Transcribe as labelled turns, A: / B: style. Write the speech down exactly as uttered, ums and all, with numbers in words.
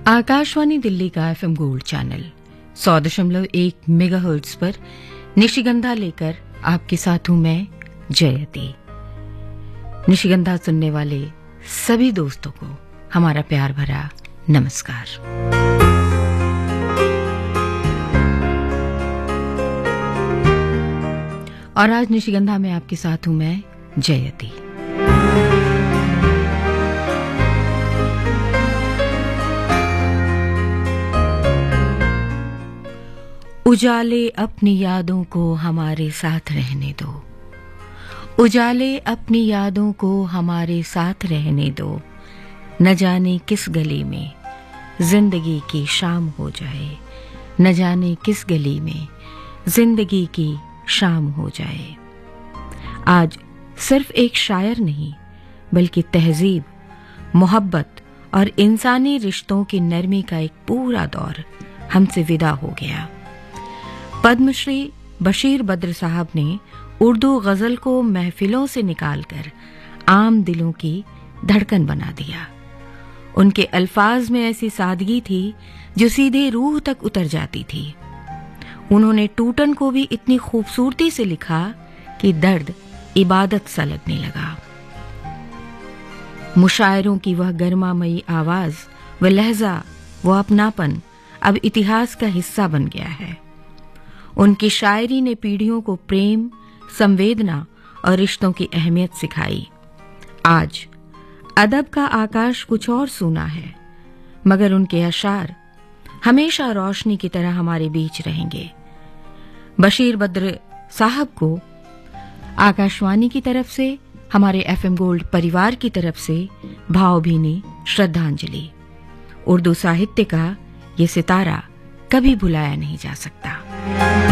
A: आकाशवाणी दिल्ली का FM gold channel सौ दशमलव एक मेगाहर्ट्ज पर निशिगंधा लेकर आपके साथ हूं मैं जयती। निशिगंधा सुनने वाले सभी दोस्तों को हमारा प्यार भरा नमस्कार। और आज निशिगंधा में आपके साथ हूं मैं जयती। उजाले अपनी यादों को हमारे साथ रहने दो, उजाले अपनी यादों को हमारे साथ रहने दो, न जाने किस गली में जिंदगी की शाम हो जाए, न जाने किस गली में जिंदगी की शाम हो जाए। आज सिर्फ एक शायर नहीं बल्कि तहजीब, मोहब्बत और इंसानी रिश्तों की नरमी का एक पूरा दौर हमसे विदा हो गया। पद्मश्री बशीर बद्र साहब ने उर्दू गजल को महफिलों से निकालकर आम दिलों की धड़कन बना दिया। उनके अल्फाज में ऐसी सादगी थी जो सीधे रूह तक उतर जाती थी। उन्होंने टूटन को भी इतनी खूबसूरती से लिखा कि दर्द इबादत सा लगने लगा। मुशायरों की वह गर्मामयी आवाज, वह लहजा, वह अपनापन अब इतिहास का हिस्सा बन गया है। उनकी शायरी ने पीढ़ियों को प्रेम, संवेदना और रिश्तों की अहमियत सिखाई। आज अदब का आकाश कुछ और सूना है, मगर उनके अशार हमेशा रोशनी की तरह हमारे बीच रहेंगे। बशीर बद्र साहब को आकाशवाणी की तरफ से, हमारे एफएम गोल्ड परिवार की तरफ से भावभीनी श्रद्धांजलि। उर्दू साहित्य का ये सितारा कभी भुलाया नहीं जा सकता।